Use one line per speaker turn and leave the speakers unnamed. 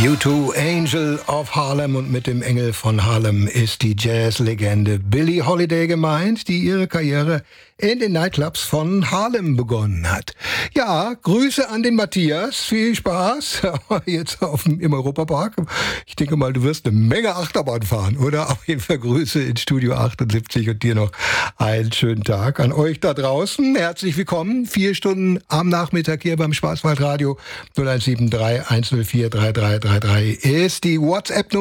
U2, Angel of Harlem, und mit dem Engel von Harlem ist die Jazzlegende Billie Holiday gemeint, die ihre Karriere in den Nightclubs von Harlem begonnen hat. Ja, Grüße an den Matthias, viel Spaß jetzt im Europapark. Ich denke mal, du wirst eine Menge Achterbahn fahren, oder? Auf jeden Fall Grüße in Studio 78 und dir noch einen schönen Tag. An euch da draußen, herzlich willkommen. 4 Stunden am Nachmittag hier beim Schwarzwaldradio. 0173 104 3333 ist die WhatsApp-Nummer.